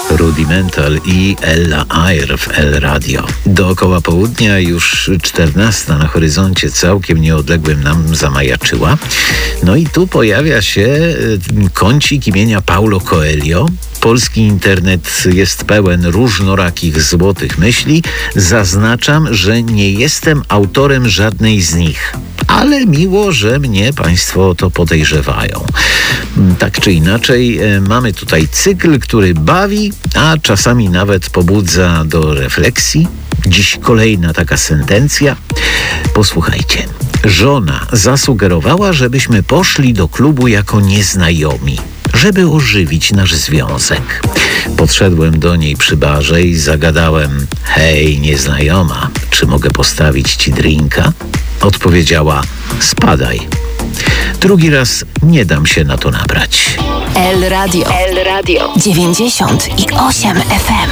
Rudimental i Ella Eyre w El Radio. Dookoła południa już 14 na horyzoncie całkiem nieodległym nam zamajaczyła. No i tu pojawia się kącik imienia Paulo Coelho. Polski internet jest pełen różnorakich złotych myśli. Zaznaczam, że nie jestem autorem żadnej z nich. Ale miło, że mnie Państwo o to podejrzewają. Tak czy inaczej, mamy tutaj cykl, który bawi, a czasami nawet pobudza do refleksji. Dziś kolejna taka sentencja. Posłuchajcie. Żona zasugerowała, żebyśmy poszli do klubu jako nieznajomi, żeby ożywić nasz związek. Podszedłem do niej przy barze i zagadałem: hej, nieznajoma, czy mogę postawić ci drinka? Odpowiedziała: spadaj. Drugi raz nie dam się na to nabrać. El Radio 98 FM.